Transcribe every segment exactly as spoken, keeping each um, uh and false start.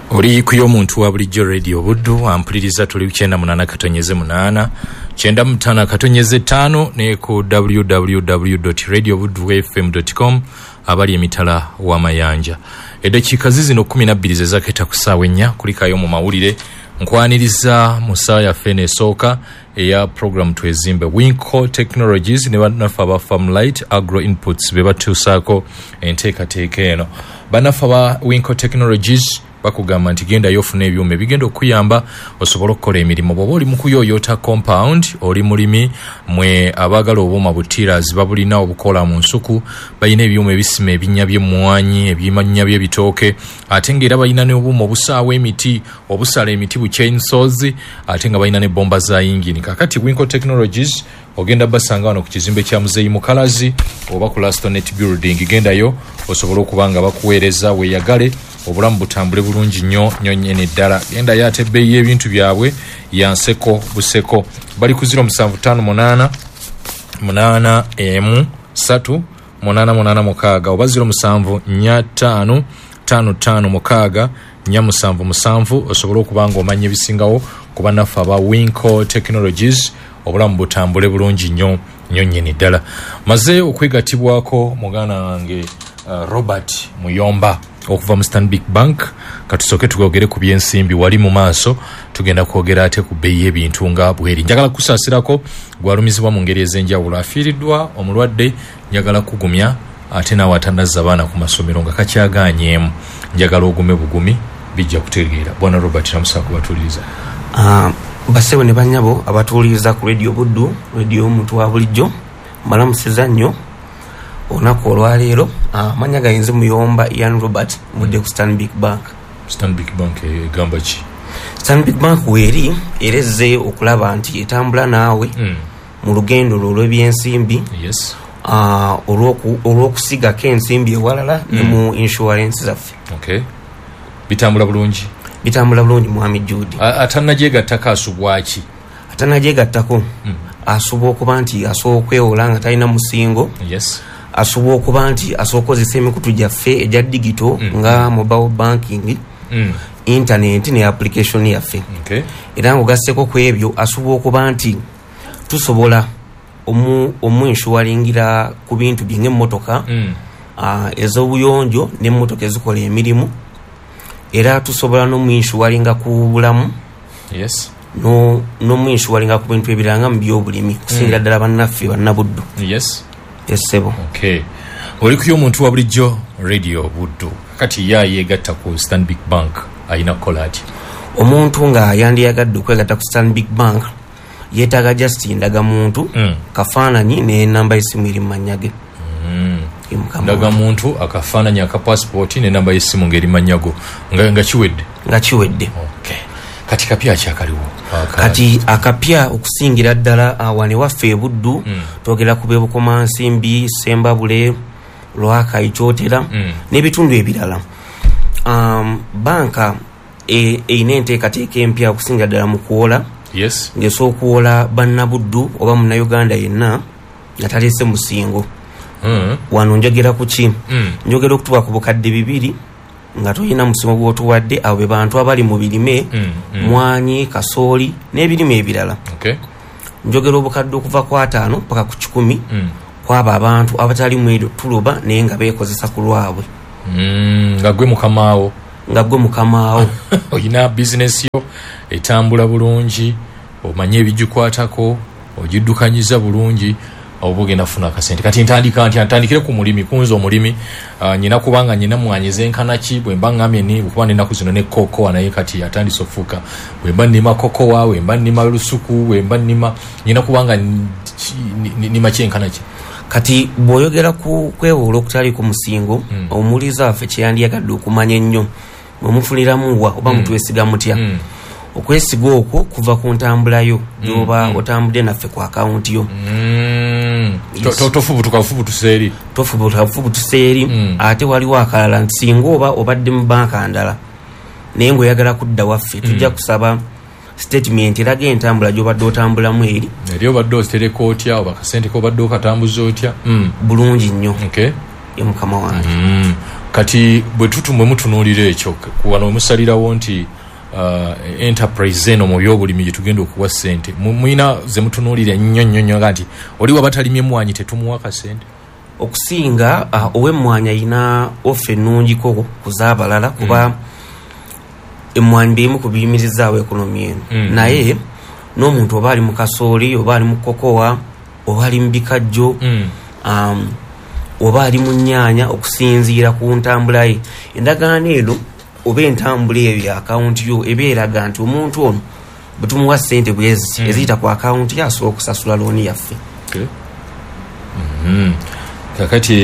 Oli kuyo muntu wa bulijjo radio buddu ampuliriza tuli kuchenda munana katonyeze munana chenda mutana katonyeze tano ne ku w w w dot radio buddu f m dot com abali emitala wa mayanja edakika zino kumi na bbiri zezaketa kusaawa ennya kulikayo mu mawulire nkwaniriza musaya fene soka eya program twezimbe Winco Technologies ne banafa ba Farmlight Agro Inputs beba tusako enteka teke eno banafa ba Winco Technologies bakugamba nti genda yofuna ebyuma bigenda okuyamba osobola okukola emirimu bwoba oli mukuyoyota compound oli mulimi mwe abagala obuma butiras babulina obukola mu nsuku bayina ebyuma ebisima ebinya by'emmwanyi ebyimanya by'ebitooke ate ng'era bayina n'obuma obusaawa emiti obusala emiti bu chainsaws ate nga bayina ne bomba za yingini kakati Winco Technologies ogenda basanga wano ku kizimbe kya Muzeeyi Mukalazi oba ku Lastonet Building gendayo osobola okubanga bakuweereza weeyagale obulamu butambule bulungi nnyo nnyo nyene ddala genda yate bbeeyi y'ebintu byabwe yanseko buseko bali ku zero seven five munana munana emu satu munana munana mukaaga oba zero seven nnya ttaano ttaano ttaano mukaaga nnya musanvu musanvu osobola okubanga omanya ebisingawo kuba naffe aba Winco Technologies obulamu butambule bulungi nnyo nnyo nyene ddala maze okwegatibwako mugana wange uh, Robert Muyomba okuva mu Stanbic Bank katusoke tugogere ku byensimbi wali mu maaso tugenda kwogera ate ku bbeeyi y'ebintu nga bweri njagala kusaasirako gwalumizibwa mu ngeri ez'enjawulo afiiriddwa omulwadde njagala kugumya ate naawe atanazza abaana ku masomero nga kakyagaanyeemu njagala ogume bugumi bijja kutegeera bwana Robert namusaa kubatuuliriza uh, basebo ne banyabo abatuuliriza ku radio buddu radio omuntu wa bulijjo mbalamusiza nnyo onako olwaleero amanya uh, gayinze Muyomba Ian Robert mudde ku Stanbic Bank. Stanbic Bank e gamba ki? Stanbic Bank weeri erezze okulaba nti etambula naawe mm. mu lugendo lw'ebyensimbi yes uh, olw'okusigako ensimbi ewalala mm. ne mu insurance zaffe. Okay. Bitambula bulungi? Bitambula bulungi mwami Judy. Atannajeegattako asubwa ki? Atannajeegattako mm. asuba okuba nti asobola okwewola nga talina musingo. Yes. Asuba okuba nti asokozesa emikutu gyaffe egya digital mm. nga mobile banking mm. internet ne application yaffe. Okay. Era ng'ogasseko ku ebyo asuba okuba nti tusobola omu omu inshuwalingira ku bintu bye ng'emmotoka mm. uh, ez'obuyonjo n'emmotoka ezikola emirimu era tusobola n'omu inshuwalinga ku bulamu. Yes. no n'omu inshuwalinga ku bintu ebirala nga mu by'obulimi kusingira ddala mm. bannaffe bannabuddu. Yes. Yes, sebo. Okay. Oli kuyo muntu wa bulijjo radio buddu kati ya yegatta ku Stanbic Bank ayina kolati omuntu nga yandiyagadde okwegatta ku Stanbic Bank yeetaaga just ndaga muntu mm. kafaananyi ne namba y'essimu eri mu mannya ge. Mm. Ndaga muntu akafaananyi aka passport ne namba y'essimu ng'eri mu mannya go nga, nga kiwedde nga kiwedde. Okay. Kati kapya kyakaliwo kati akapya okusingira ddala awane waffe ebuddu mm. twogera ku bebukomansimbi Sembabule Lwaka Ikyotera mm. n'ebitundu ebirala um, banka eyina e, enteekateeka empya okusingira ddala mu kuwola. Yes. ng'esobola okuwola bannabuddu oba munnayuganda yenna nga taleese musingo mm. wano njogera ku ki mm. njogera okutuba ku bukadde bibiri nga toyina musingo gw'otuwadde abo be bantu abali mu birime mm, mm. mwanyi kasooli n'ebirime ebirala. Okay. Njogera obukadde okuva ku ataano paka ku kikumi mm. kwaba abantu abatali mu eryo tuluba naye nga beekozesa ku lwabwe mm, nga gwe mukamaawo nga gwe mukamaawo oyina bizinesi yo etambula bulungi omanye ebigikwatako ogiddukanyiza bulungi obugenda funa akasente kati ntandika nti ntandikire ku mulimi kunzo omulimi uh, nyina kubanga nyina mwanyize nkanaki bwe mbangambye ni kuba nina kuzino ne koko naye kati atandise ofuka bwe mba nima koko wawe mba nima lusuku bwe mba nima nyina kubanga nima kyenkanaki kati bwoyogera ku kwewola okutali ku musingo mm. omuliza affe kyeyandiyagadde okumanya ennyo mwemufuniramu wa oba mutwesiga mutya mm. okwesiga okwo kuva ku ntambulayo gyoba mm. otambudde naffe ku akawunti yo mm. yes. tofubutuka fubutuseeri tofubutuka fubutuseeri mm. ate waliwo akalala nti singa oba obadde mu banka ndala naye ng'oyagala kudda waffe mm. tujja kusaba statement eraga entambula gy'obadde otambulamu eri eri obadde ozitereka otya oba akasente k'obadde okatambuza otya mm. bulungi nnyo. Okay. ye mukama wange mm. kati bwe tutumwe mutunuulira ekyo kuwano omusalirawo nti uh, enterprise eno mu byobulimi gye tugenda okuwa ssente muyina ze mutunuulira nnyo nnyo nnyo nga nti oli waba talimye emmwanyi tetumuwa kasente okusinga uh, ow'emmwanyi ayina ofe ennungiko ku z'abalala kuba mm. emmwanyi bimu ku biyimirizaawo ekonomi eno mm. naye n'omuntu oba ali mu kasooli oba ali mu kokowa oba ali mu bikajjo mm. um, oba ali mu nnyaanya okusinziira ku ntambula ye endagaano eno oba entambula eyo ya akawunti yo eba eraga nti omuntu ono bwe tumuwa ssente bwezi mm. eziyita ku akawunti ye asobola okusasula looni yaffe okay. mm-hmm. kakati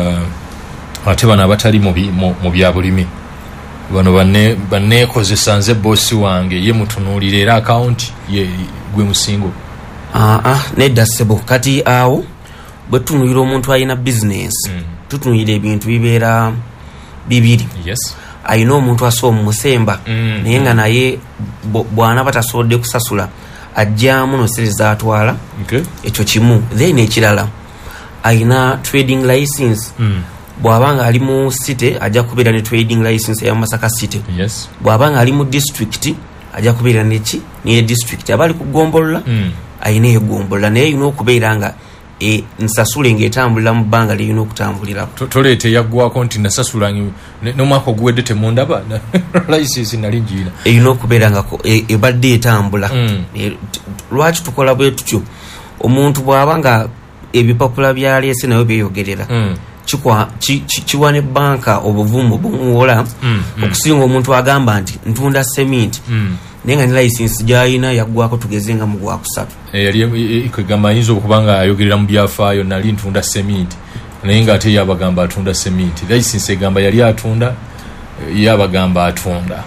uh, ate bano abatali mu bya bulimi bano banneekozesa nze boosi wange ye mutunuulira era akawunti ye gwe musingo uh, uh, nedda ssebo kati awo bwe tutunuulira omuntu alina bizinesi mm. tutunuulira ebintu bibeera bibiri yes. ayina omuntu asobola mumusemba mm. naye nga naye bwana batasobodde kusasula ajjaamu nosereza atwala okay. ekyo kimu then ekirala ayina trading license mm. bw'abanga ali mu city ajja kubeera ne trading license ya Masaka city yes. bw'abanga ali mu district ajja kubeera neki ne district abali ku Gombolola mm. ayina egombolola naye yina okubeera nga e nsasule ng'etambulira mu bbanga liyina okutambulira toleete yaggwako nti nasasula n'omwaka oguwedde temundaba license nali ngiina eyina okubeera nga ebadde etambula mm. e, lwaki tukola bwe tutyo omuntu bw'aba nga ebipapula byaleese nayo byeyogerera mm. kiwa ki, ki, kiwa ne banka obuvumu bumuwola mm. mm. okusinga omuntu agamba nti ntunda cement mm. naye nga ne license gyayina yaggwako tugeze nga mu gwakusatu yali kwegamba ayinza okuba nga ayogerera mu byafaayo nali ntunda cement naye nga ate yabagamba atunda cement license egamba yali atunda yabagamba atunda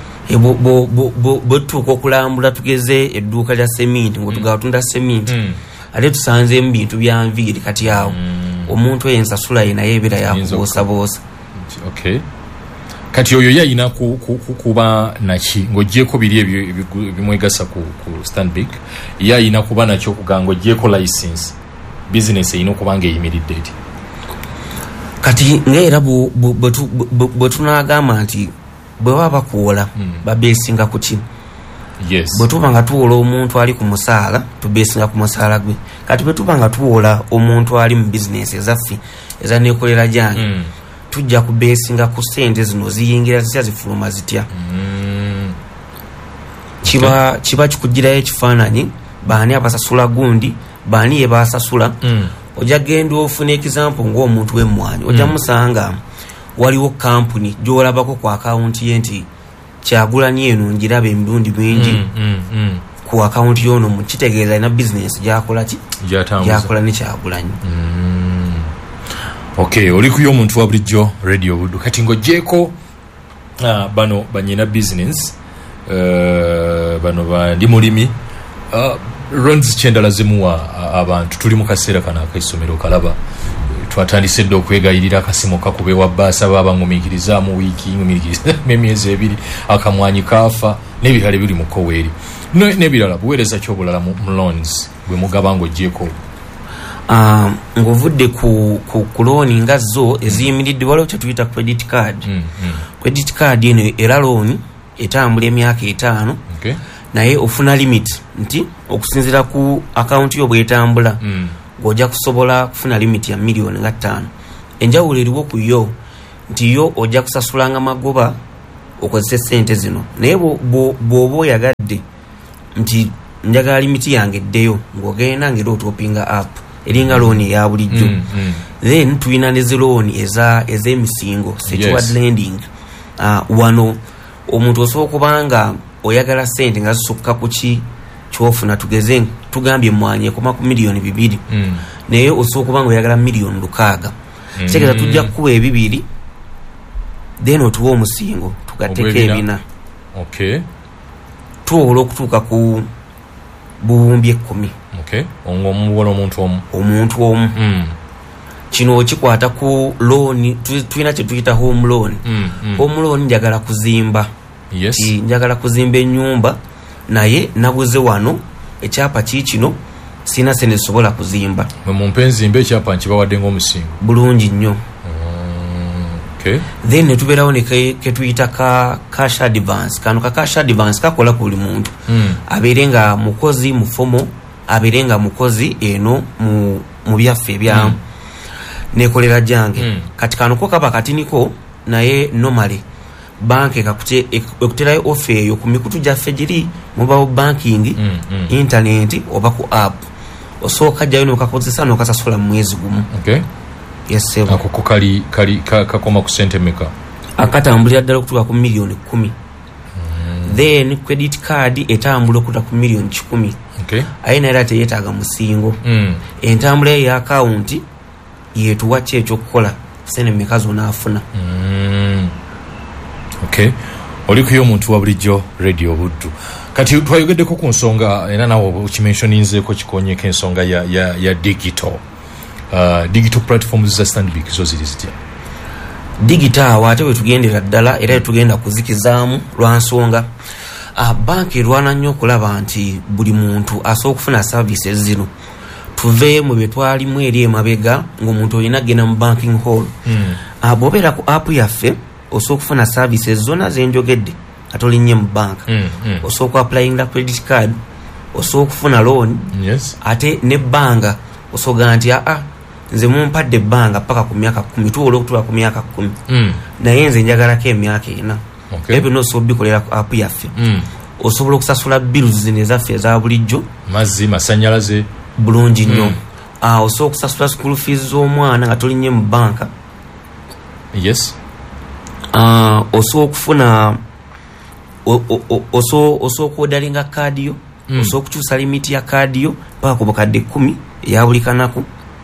bwe tutuuka okulambula tugeze edduuka lya cement ngaotugaba tunda cement mm. ate tusanzeemu bintu bya nviiri kati awo mm. omuntu eyo ensasula ye naye ebeera yakuboosaboosa okay. kati oyo yayina kuba ku, ku, naki ng'ogyeko biri ebyo bimwegasa ku, ku Stanbic yayina kuba nakyo okuga ng'ogyeko license business eyina okuba ng'eyimiridde eti kati ng'era bwe tunaagamba nti bwe baba bakuwola mm. babeesinga ku ki yes. bwe tuba nga tuwola omuntu ali ku musaala tubeesinga ku musaala gwe kati bwe tuba nga tuwola omuntu ali mu bizinesi ezaffe ezaneekolera gyange mm. tujja kubeesinga ku ssente zino ziyingira zitya zifuluma zitya mm. kiba okay. kiba kikugirayo ekifaananyi baani abasasula gundi baani ye baasasula mm. ojja genda ofuna example ng'omuntu w'emmwanyi ojja mm. musanga waliwo kampuni gy'olabako ku akawunti ye nti Kyagulanyi eno ngiraba emirundi mingi mm, mm, mm. ku akawunti yono mu kitegeeza alina bizinesi gyakola ki gyakola ne Kyagulanyi mm. okay olikuyo omuntu wa bulijjo radio Buddu kati ng'ogyeko uh, bano banyina business uh, bano bandi mulimi uh, ronds kyendala zimuwa uh, abantu tuli mu kaseera kana akaisomero kalaba twatandise dde okwegayirira akasimu kakube wa bbaasa baba ngumiikirizaamu wiiki ngumiikirizaamu emyezi ebiri akamwanyi kaafa n'ebirala biri mu koweeri n'ebirala buweereza ky'obulala mu loans bwe mugaba ng'ogyeko uh, ng'ovudde ku, ku, ku looni nga zo eziyimiridde waliwo kye tuyita credit card mm, mm. credit card eno era looni etambula emyaka etaano okay. naye ofuna limit nti okusinziira ku akawunti yo bw'etambula mm. ng'ojja kusobola kufuna limiti ya miliyoni nga ttaano enjawulo eriwo ku yo nti yo ojja kusasulanga magoba okozesa ssente zino naye bw'oba oyagadde nti njagala limiti yange eddeyo ng'ogenda ng'era otopinga app eringa looni eya bulijjo mm, mm. then tulina ne zi looni ez'emisingo secured yes. lending uh, wano omuntu osobola okuba nga oyagala ssente nga zisukka ku ki kyofuna tugeze tugambye emmwanyi ekoma ku miliyoni bibiri mm. naye osobola okuba nga oyagala miliyoni lukaaga mm. kitegeeza tujja kukuba ebibiri then otuwa omusingo tugatteko ebina okay. tuwola okutuuka ku buwumbi ekkumi okay. omuwola omuntu omu omuntu omu mm. kino kikwata ku looni tulina kye tuyita home loan mm, mm. home loan njagala kuzimba yes. njagala kuzimba ennyumba naye nabuze wano ekyapa kiikino sina sente zisobola kuzimba mwe mumpe enzimba ekyapa nkibawadde ng'omusingo bulungi nnyo mm, Okay. Then netuberawo ne ke tuyita ka cash advance. Kano ka cash advance kakola kuli muntu. Mm. Aberenga mukozi mufomo, aberenga mukozi eno mu mu byaffe bya mm. nekolera jange. Mm. Kati kano ko kaba katiniko naye normally bank ekakute ekuterayo offer yo ku mikutu gyaffe giri mobile banking, mm, mm. internet oba ku app. Osoka jayo nokakozesa nokasasula mu mwezi gumu. Okay. Yes sir. Ako kali kali kakoma ku sente meka. Akatambulira ddala okutuuka ku milioni kumi. Mm. Then credit card etambula okutuuka ku milioni kikumi. Okay. Ayina era teyetaaga musingo. Mm. Entambula ya account yetuwa kye ekyokukola sente meka zonna afuna. Mm. Okay. Olikuyo omuntu wa bulijjo radio Buddu. Kati twayogeddeko ku nsonga era nawo ukimentioninzeeko kikonyeko ensonga ya, ya, ya digital. Uh, digital platforms za Stanbic zo ziri zitya? Digital wate we tugendera ddala era tugenda kuzikizaamu lwa nsonga uh, banki erwana nnyo okulaba nti buli muntu asobola okufuna services zino tuve mu bye twalimu eri emabega ng'omuntu olina genda mu banking hall. Mm. Uh, bw'obeera ku app yaffe osobola okufuna services zonna zenjogedde atolinnye mu bank. Mm, mm. Osobola applying credit card, osobola okufuna loan. Yes. Ate ne banga osobola nti ah nze mumpadde banga paka ku myaka kumi tuwola okutuuka ku myaka kumi. Mm. Naye nze njagalako emyaka ena. Okay. Ebyo n'osobola bikolera ku app yaffe. Mm. Osobola okusasula bills zino ezaffe eza bulijjo. Mazzi, masanyalaze. Bulungi nnyo. Mm. Ah, osobola okusasula school fees z'omwana nga tolinnye mu banka. Yes. Ah, osobola okufuna osobola okwodalinga kaadi yo. Mm. Osobola okukyusa limiti ya kaadi yo paka ku bukadde kumi eya buli kanaku.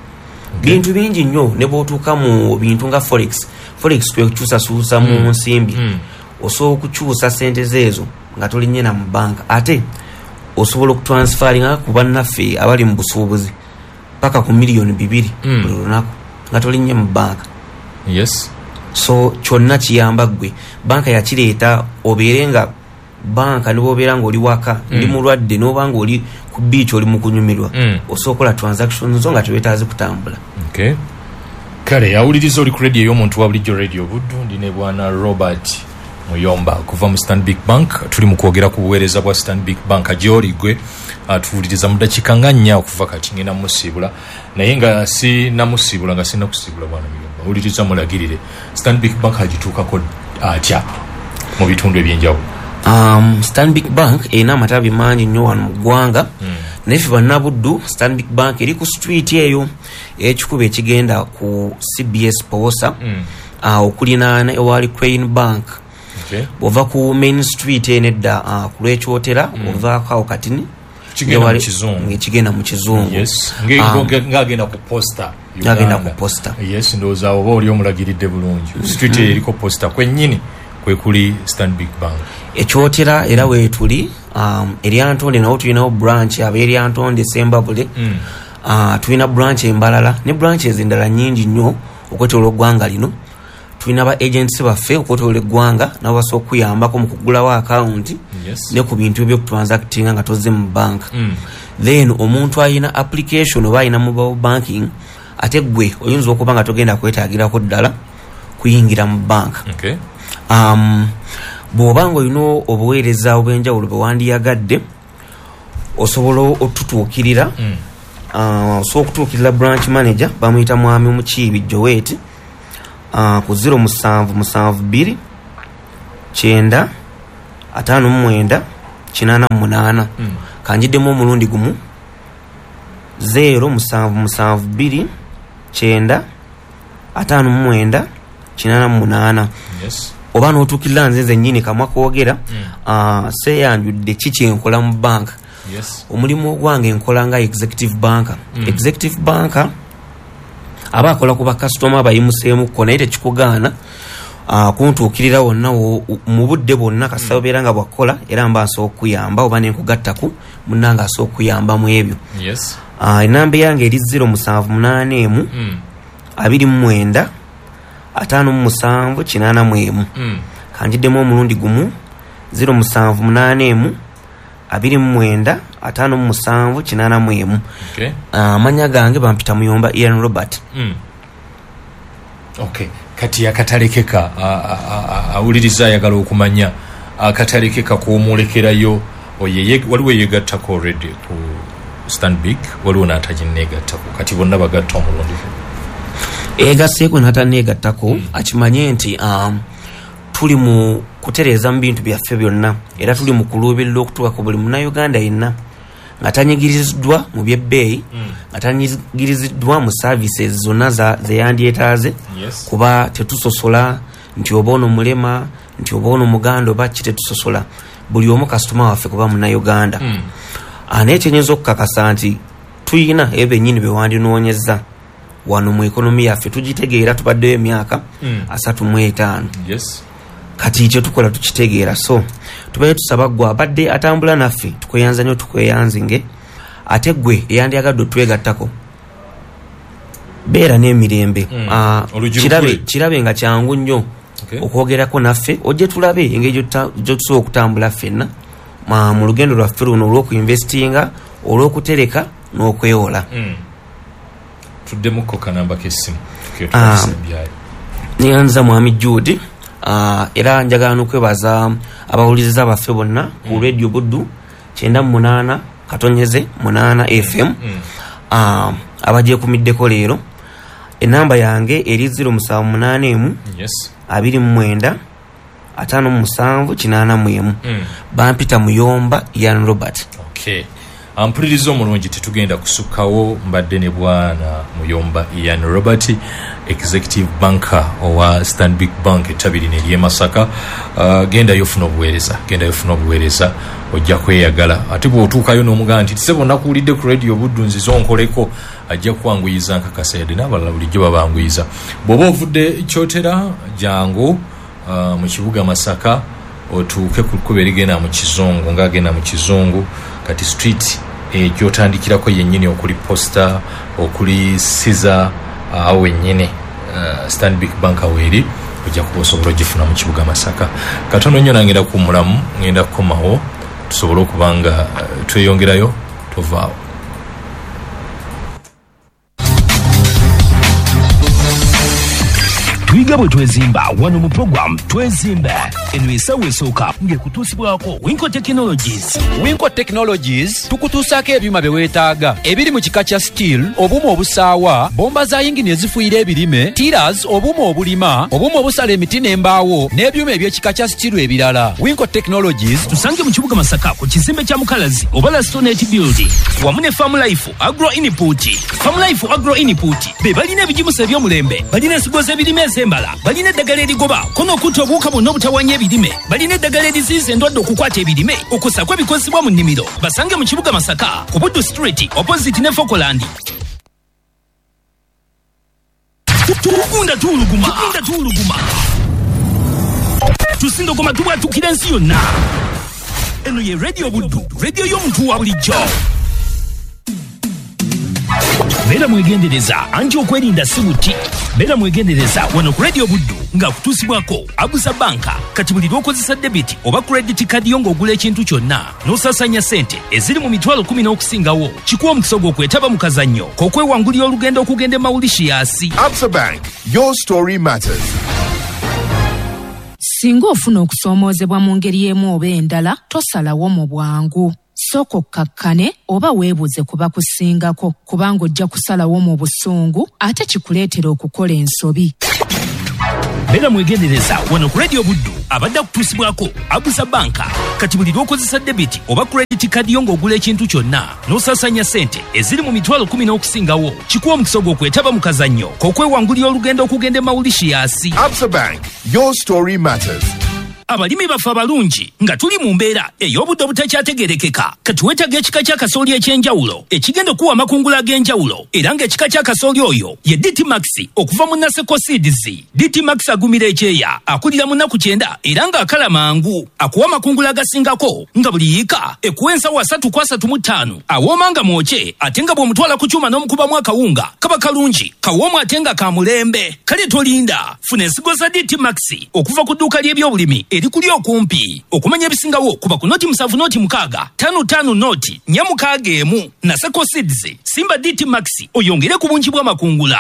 Okay. Bintu bingi nnyo ne bw'otuuka mu bintu nga forex. Forex kwe kukyusasuusa mu mm. nsimbi. Mm. Osobola okukyusa sente zeezo nga tolinye na mu banka. Ate osobola okutransferinga ku bannaffe abali mu busuubuzi paka ku miliyoni bibiri mm. buli lunaku nga tolinye mu banka. Yes. So kyonna kiyamba gwe. Banka yakireeta obeerenga banka ne bw'obeera ng'oli waka mm. ndi mulwadde n'oba ng'oli ku beach oli mu kunyumirwa. Mm. Osobola okukola transactions zo nga teweetaaze kutambula. Okay. Kale awuliriza oli ku radio y'omuntu wa bulijjo radio Buddu ndi ne bwana Robert Muyomba kuva mu Stanbic Bank. Tuli mu kwogera ku buweereza bwa Stanbic Bank gy'oli gwe atuwuliriza mu dakiika nga nnya okuva kati ngenda musiibula naye nga si namusiibula nga sina kusiibula bwana Muyomba. Awuliriza mulagirire Stanbic Bank agituukako atya mu bitundu ebyenjawulo. Um, Stanbic Bank ena amatabi mangi nnyo wano mu ggwanga. Mm. Naye ffe bannabuddu Stanbic Bank eri ku street eyo ekikuba ekigenda ku C B S Powosa. Mm. Uh, okulinaana ewali Crane Bank. Okay. Bw'ova ku Main Street enedda uh, ku lw'ekyotera mm. ovaako awo katini kigenda mu kizungu. Kigenda mu kizungu. Yes. Ng'agenda ku posta. Ng'agenda ku posta. Yes, ndowooza oba oli omulagiridde bulungi. Street mm. eriko posta kwennyini kwe kuli Stanbic Bank. Ekyotera era weetuli um, eri Antonde nawo tulinawo branch abeeri Antonde Sembabule. Mm. Uh, tulina branch embalala ne branches endala nnyingi nnyo okwetooloola eggwanga lino. Tulina ba agents baffe okwetooloola eggwanga nabo basobola okuyambako mu kugulawo account. Yes. Ne ku bintu ebyokutransactinga nga tozze mu bank. Mm. Then omuntu ayina application oba ayina mobile banking ate gwe oyinza okuba nga togenda kwetaagirako ddala kuyingira mu bank. Okay. Um, bw'oba ng'olina obuweereza obw'enjawulo bwe wandiyagadde osobola otutuukirira. Mm. Uh, osobola okutuukirira branch manager bamuyita mwami Mukiibi Joweeti uh, ku zero musanvu musanvu bbiri kyenda ataano mu mwenda kinaana mu munaana. Mm. Kanjiddemu omulundi gumu zero musanvu musanvu bbiri kyenda ataano mu mwenda kinaana mu munaana. Yes. Oba n'otuukirira nze nzennyini kamwa koogera. Mm. Uh, seeyanjudde kiki enkola mu banka. Yes. Omulimu ogwange enkola nga executive banker. Mm. Executive banker aba akola ku bakasitoma abayimuseemukko naye tekikugaana uh, kuntuukirira wonna mu budde bwonna kasita obeera nga bwakola era mba nsobola okuyamba oba nenkugattaku munnanga asobola okuyamba mu ebyo. Yes. Uh, enamba yange eri zero musanvu munaana emu mm. abiri mu mwenda ataano mu musanvu kinaana mu emu. Mm. Kanjiddemu omulundi gumu zero musanvu munaana emu abiri mu mwenda ataano mu musanvu kinaana mu emu. Okay. Amanya uh, gange bampita Muyomba Ian Robert. Mm. Okay. kati akatalekeka awuliriza ayagala okumanya akatalekeka kuwumulekerayo waliwo yegattako already ku Stanbic waliwo n'ataginneegattako kati bonna bagatta omulundi egasseeko n'atanneegattako mm. akimanye nti um, tuli mu kutereeza mu bintu byaffe byonna era tuli mu kuluubirira okutuuka ku buli munnayuganda yenna nga tanyigiriziddwa mu byebbeeyi nga mm. tanyigiriziddwa mu services zonna zeyandyetaaze yes. kuba tetusosola nti oba ono mulema nti oba ono muganda oba ki tetusosola buli omu kasitoma waffe kuba munnayuganda mm. anaye kyenyinza okukakasa nti tuyina ebennyini bewandinoonyeza wano mu ekonomi yaffe tugitegeera tubaddeyo emyaka mm. asatu mu etaano yes. kati kye tukola tukitegeera so tubaye tusaba gwe abadde atambula naffe tukweyanza nnyo tukweyanzinge ate gwe eyandyagadde otwegattako beera n'emirembe mm. uh, kirabe, kirabe nga kyangu nnyo okay. okwogerako naffe ojje tulabe engeri gyotusobola okutambula ffenna mu lugendo lwaffe luno olw'okuinvestinga olw'okutereka n'okwewola mm. tuddemukko kanamba k'essimu niyanza mwami Jude uh, era njagala n'okwebaza abawuliriza baffe bonna ku mm. radio Buddu kyenda munaana katonyeze munaana F M mm. uh, abagyekumiddeko leero enamba yange eri zero musanvu munaana emu yes. abiri mu mwenda ataano mu musanvu kinaana mu emu mm. bampita Muyomba Ian Robert okay. ampuliriza omulungi tetugenda kusukkawo mbadde ne bwana Muyomba Ian Robert executive banker owa Stanbic Bank etabiri ne Masaka uh, genda yofuna obuweereza genda yofuna obuweereza ojja kweyagala ate bw'otuukayo n'omugamba nti tise bonna kuwulidde ku radio Buddu nzizo nkoleko ajja kwanguyiza nkakasa yadde n'abalala bulijjo babanguyiza bw'oba ovudde kyotera jangu uh, mu kibuga Masaka otuuke ku kkubo erigenda mu Kizungu ng'agenda mu Kizungu kati street e gyotandikirako yennyini okuli posta okuli siza awo yennyini uh, Stanbic Bank aweri ojja kuba osobola ogifuna mu kibuga Masaka katono nnyo nangenda kumulamu ngenda kukomawo tusobole okubanga uh, tweyongerayo tovaawo Twiga bwe twezimba wano mu program twezimbe eno esawo esooka ng'ekutuusibwako Winco Technologies. Winco Technologies tukutuusaako ebyuma bye weetaaga ebiri mu kika kya steel, obuuma obusaawa, bomba za yingini ezifuuyira ebirime, tiras, obuuma obulima, obuuma obusala emiti n'embaawo n'ebyuma eby'ekika kya steel ebirala. Winco Technologies tusange mu kibuga Masaka ku kizimbe kya Mukalazi oba Lastonate Building wamu ne Farm Life Agro Input. Farm Life Agro Input be balina ebijimusa eby'omulembe, balina ensigo z'ebirime ez'embala, balina eddagala erigoba kono okutta obuwuka bwonna obutawanya ebirime, balina eddagala eriziyiza endwadde okukwata ebirime okussa kw'ebikozesebwa mu nnimiro. Basange mu kibuga Masaka ku Buddu Street opposite ne Fokoland. Tugunda tuuluguma tugunda tuuluguma tusindogoma tubwatukira ensi yonna. Eno ye radio Buddu, radio y'omuntu wa bulijjo. Bera mwegendereza anti okwerinda si buti. Bera mwegendereza wano ku radio Buddu nga kutuusibwako Abusa Banka kati buli lw'okozesa debit oba credit card yo ng'ogula ekintu kyonna n'osasanya ssente eziri mu mitwalo kumi n'okusingawo kikuwa omukisa gw'okwetaba mu kazannyo k'okwewangulira olugendo okugenda e Mauritius. Absa Bank, your story matters. Singa ofuna okusoomoozebwa mu ngeri y'emu oba endala tosalawo mu bwangu. Soko okakkane oba weebuuze kuba kusingako kubanga ojja kusalawo mu busungu ate kikuleetera okukola ensobi. Bera mwegendereza wano ku radio Buddu abadde akutuusibwako Abusa Banka kati buli lw'okozesa debit oba credit card yo ng'ogula ekintu kyonna n'osasanya ssente eziri mu mitwalo kumi n'okusingawo kikuwa omukisa gw'okwetaba mu kazannyo k'okwewangulira olugendo okugenda e Mauritius. Absa Bank, your story matters. Abalimi baffe abalungi nga tuli mu mbeera ey'obudde obutakyategerekeka kati weetaga ekika kya kasooli eky'enjawulo ekigenda okuwa amakungula ag'enjawulo era ng'ekika kya kasooli oyo ye D T Max okuva mu Naseko Seeds. D T Max agumira ekyeya akulira mu nnaku kyenda era ng'akala mangu akuwa amakungula agasingako nga buli yiika ekuwa ensawo asatu ku asatu mu ttaano awooma nga mwokye ate nga bw'omutwala ku kyuma n'omukubamu akawunga kaba kalungi kawoomu ate nga ka mulembe. Kale tolinda, funa ensigo za D T Max okuva ku dduuka ly'ebyobulimi erikuli okumpi. Okumanya ebisingawo kuba ku noti musanvu noti mukaaga tano tano noti nya mukaaga emu. Naseko Seeds simba D T Max oyongere ku bungi bw'amakungula.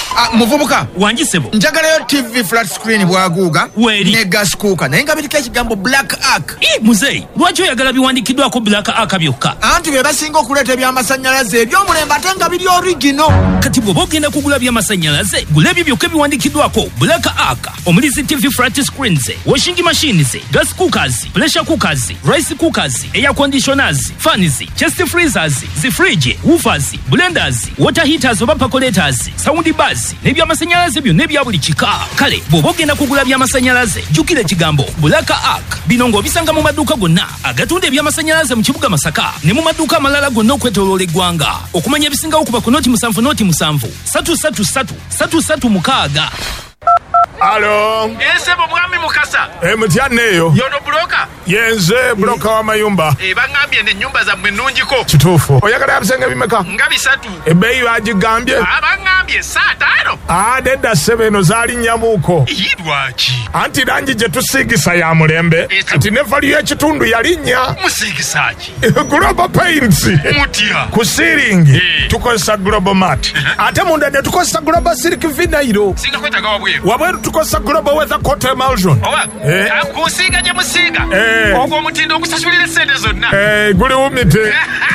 Ah, muvubuka wanjisebo njagalayo T V flat screen bwaguuga Weri. ne gas cooker naye nga biriko ekigambo Black Ark. Eh muzeyi lwaki oyagala biwandikiddwako Black Ark byokka? Anti be basinga okuleeta ebyamasannyalaze eby'omulembe ate nga biri original. Kati bw'oba ogenda kugula byamasannyalaze gula ebyo byokka biwandikiddwako Black Ark omuli zi T V flat screens, washing machines, gas cookers, pressure cookers, rice cookers, air conditioners, fans, chest freezers, zi fridge, woofers, blenders, water heaters oba percolators, sound bars n'ebyamasannyalaze byonna ebya buli kika. Kale bw'oba ogenda kugula byamasannyalaze jjukira ekigambo Black Ark. Bino ng'obisanga mu maduuka gonna agatunda ebyamasannyalaze mu kibuga Masaka ne mu maduuka amalala gonna okwetooloola eggwanga. Okumanya ebisingawo kuba ku noti musanvu noti musanvu satu satu satu satu satu mukaaga. Alo. Ensebo mwami Mukasa. E mutyanneeyo. Yono buloka. Yenze buloka wa mayumba. E bangambye ne nnyumba zammwe nnungiko. Kituufu. Oyagala ebisenge bimeka? Nga bisatu. Ebbeeyi bagigambye? Abangambye saa taano. Ah, nedda ssebo eno zaalinnya-muuko. Lwaki? Anti langi gye tusiigisa ya mulembe. Kati ne valiyo y'ekitundu yalinnya. Musiigisa ki? Global Paints. Mutya. Ku siiringi tukozesa Global Mat. Ate munda ne tukozesa Global Silk Vinyl. Singa kwetaga wabweru. Wabweru tukozesa Global Weather Coat Emulsion. Owa. Eh. Akusiiga gye musiiga. Eh. Ogwo omutindo ogusasulira essente zonna. Eh, guli wumite.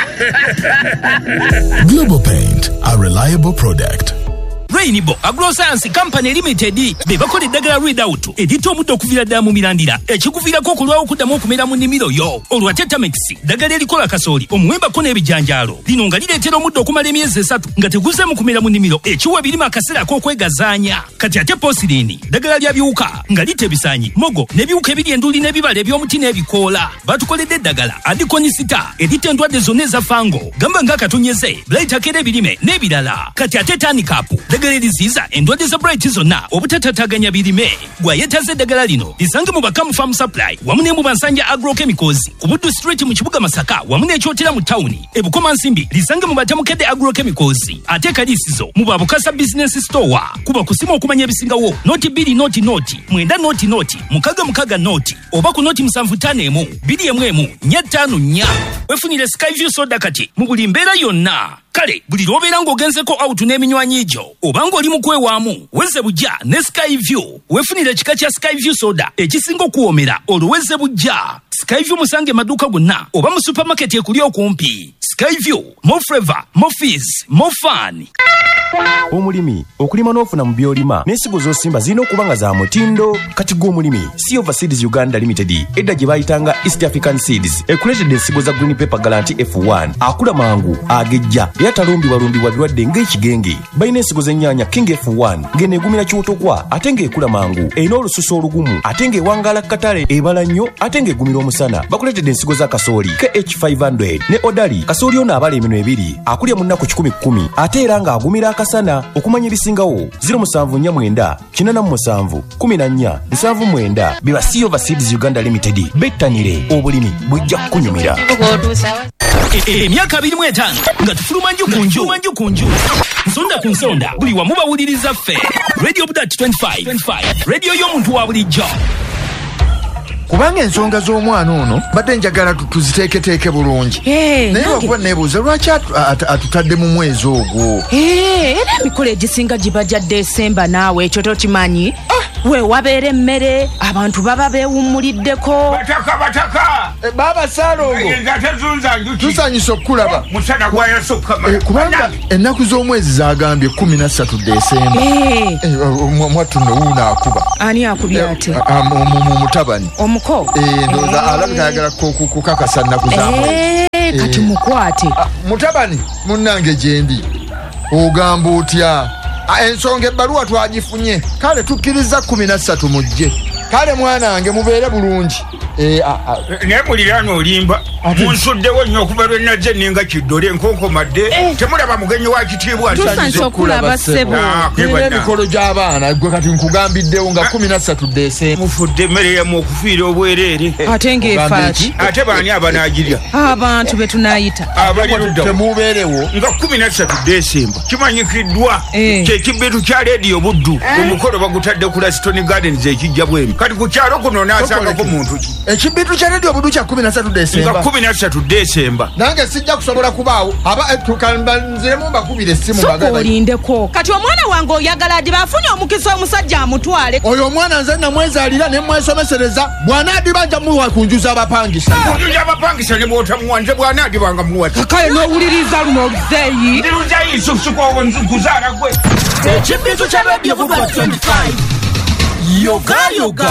Global Paint, a reliable product. Rainbow Agroscience Company Limited be bakola eddagala Readout editta omuddo okuvira ddala mu mirandira ekikuviirako okulwawo okuddamu okumera mu nnimiro yo. Olwa Tetamix ddagala erikola kasooli omuwembako n'ebijanjaalo lino nga lireetera omuddo okumala emyezi esatu nga teguze mu kumera mu nnimiro ekiwa ebirime akaseera ak'okwegazaanya. Kati ate Posirini ddagala lya biwuka nga litta ebisaanyi mogo n'ebiwuka ebiri enduli n'ebibala eby'omuti n'ebikoola. Batukoledde eddagala Adikonisita eritta endwadde zonna eza fango gamba ng'akatonyeze Bright akera ebirime n'ebirala. Kati ate Tanikapu eddagala eriziiza endwadde za Bright zonna obutatataaganya birime. Gwayetaze eddagala lino lisange mu Bakamu Farm Supply wamu ne mu Bansanja Agrochemicals ku Buddu Street mu kibuga Masaka wamu n'ekyotera mu tawuni. E Bukoma Nsimbi lisange mu Batamukedde Agrochemicals ate Kaliisizo mu Babukasa Business Store. Kuba kusimu okumanya ebisingawo noti bbiri noti noti mwenda noti noti mukaga mukaga noti oba ku noti musanvu ttaano emu bbiri emu emu nnya ttaano nnya. Wefunire Skyview soda kati mu buli mbeera yonna. Kale buli lwobeera ng'ogenzeko out n'eminywanyi gyo obanga oli mu kwewaamu wezze bujja ne Skyview wefunire ekika kya Skyview soda ekisinga okuwoomera olwezze bujja. Skyview musange emaduuka gonna oba mu supermarket ekuli okumpi. Skyview, more flavor, more fizz, more fun. Omulimi okulima n'ofuna mu byolima n'ensigo z'osimba zirina okuba nga za mutindo. Kati gw'omulimi Silver Seeds Uganda Limited edda gye bayitanga East African Seeds ekuleetedde ensigo za Green Pepper Guarantee F one akula mangu agejja era talumbibwalumbibwa birwadde ng'ekigenge. Balina ensigo z'ennyaanya King F one ng'eno egumira kiwotokwa ate ng'ekula mangu erina olususu olugumu ate ng'ewangaala katale ebala nnyo ate ng'egumira omusana. Bakuleetedde ensigo za kasooli K H five hundred ne Odali kasooli ono abala emino ebiri akulya mu nnaku kikumi kkumi ate era ng'agumira akasana. Okumanya ebisingawo zero musanvu nnya mwenda kinana mu musanvu kumi na nnya nsanvu mwenda biba Silver Seeds Uganda Limited. Bettanire obulimi bujja kukunyumira. Emyaka abiri mu etaano nga tufuluma nju ku nju nju ku nju nsonda ku nsonda buli wamu bawuliriza ffe Radio Budat twenty-five radio y'omuntu wa bulijjo. Kubanga ensonga z'omwana ono badde njagala tuziteeketeeke bulungi naye wakuba neebuuza lwaki atutadde mu mwezi ogwo. Era emikolo egisinga giba gya Desemba naawe ekyo tokimanyi. We wabeera emmere abantu baba beewummuliddeko. Bataka bataka Baba Salongo tusanyusa okulaba musana gwayasukka kubanga ennaku z'omwezi zagambye kumi na ssatu Desemba. Mwattu nno wuuna akuba. Ani akubye ate? Mutabani omuko ndowooza alabika ayagala kukakasa nnaku zamwezi. Kati mukwate mutabani munnange gyendi ogamba otya? Ensonga ebbaluwa twagifunye kale tukkiriza kumi na ssatu mujje. Kale mwana wange mubeere bulungi. naye muliraana olimba munsuddewo nnyo okuva lwe nazze ninga kiddole enkonkomadde temulaba mugenyi wa kitiibwa tusanze okulaba ssebo emikolo gy'abaana gwe kati nkugambiddewo nga kumi na ssatu Desemba mufudde emmere yamu okufiira obwereere ate ng'efaaki ate baani abanaagirya abantu be tunaayita abalirudda temubeerewo nga kumi na ssatu Desemba kimanyikiddwa kyekibbitu kya leediyo Buddu omukolo bagutadde ku Laston Gardens ekijja bwemi kati ku kyalo kuno naasangako muntu ki ekibitu kya radio budu kya kumi na ssatu nga desemba kumi na ssatu desemba nange sijja kusobola kubaawo aba tukanbanziremu mbakubira essimu soka olindeko kati omwana wange oyagala adi bafunye omukisa omusajja amutwale oyo omwana nze namwezaalira ne mwesomesereza bw'anaadibanja muwa kunjuza abapangisa kunjuza abapangisa ne bwotamuwa nze bw'anaadibanga muwa kale n'owuliriza luno oluzeeyi ndi luzeeyi susukowo nkuzaala gwe ekibitu kya radio budu twenty-five yoga yoga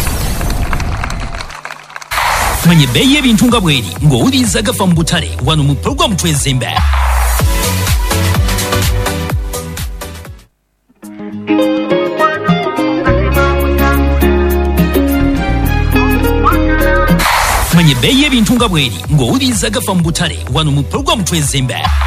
manye ebbeeyi y'ebintu nga bw'eri ng'owuliriza gafa mu butale wano mu pulogulamu twezimbe manye ebbeeyi y'ebintu nga bw'eri ng'owuliriza gafa mu butale wano mu pulogulamu twezimbe